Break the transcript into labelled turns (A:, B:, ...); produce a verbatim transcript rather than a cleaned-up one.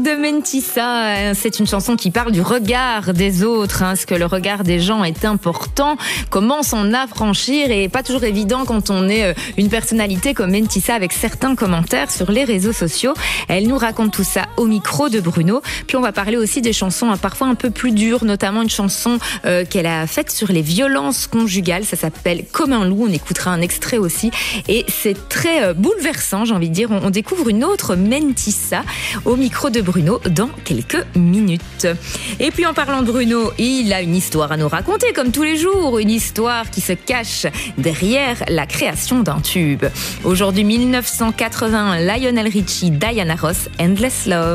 A: donc de Mentissa. C'est une chanson qui parle du regard des autres, hein, ce que le regard des gens est important, comment s'en affranchir, et pas toujours évident quand on est une personnalité comme Mentissa avec certains commentaires sur les réseaux sociaux. Elle nous raconte tout ça au micro de Bruno. Puis on va parler aussi des chansons hein, parfois un peu plus dures, notamment une chanson euh, qu'elle a faite sur les violences conjugales. Ça s'appelle Comme un loup. On écoutera un extrait aussi. Et c'est très euh, bouleversant, j'ai envie de dire. On, on découvre une autre Mentissa au micro de Bruno dans quelques minutes. Et puis en parlant de Bruno, il a une histoire à nous raconter comme tous les jours. Une histoire qui se cache derrière la création d'un tube. Aujourd'hui, mille neuf cent quatre-vingt-un, Lionel Richie, Diana Ross, Endless Love.